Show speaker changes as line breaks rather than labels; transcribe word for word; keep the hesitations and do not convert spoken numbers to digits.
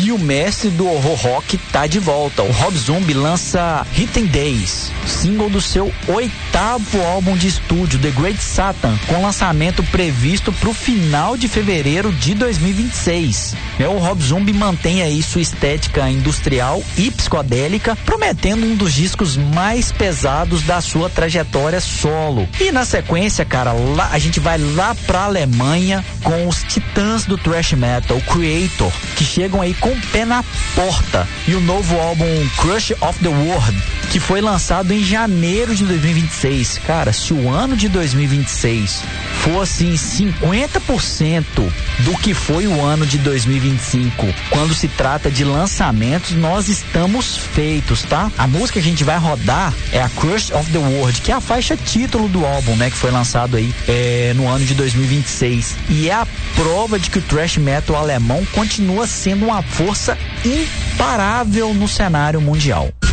E o mestre do horror rock tá de volta. O Rob Zombie lança Hidden Days, single do seu oitavo álbum de estúdio, The Great Satan, com lançamento previsto pro final de fevereiro de dois mil e vinte e seis. É, o Rob Zombie mantém aí sua estética industrial e psicodélica, prometendo um dos discos mais pesados da sua trajetória solo. E na sequência, cara, lá, a gente vai lá pra Alemanha com os titãs do thrash metal, Creator, que chegam aí com o pé na porta. E o novo álbum Crush of the World, que foi lançado em janeiro de dois mil e vinte e seis. Cara, se o ano de dois mil e vinte e seis fosse cinquenta por cento do que foi o ano de dois mil e vinte e cinco, quando se trata de lançamentos, nós estamos feitos, tá? A música que a gente vai rodar é a Crush of the World, que é a faixa título do álbum, né? Que foi lançado aí é, no ano de dois mil e vinte e seis. E é a prova de que o thrash metal alemão continua sendo uma força imparável no cenário mundial.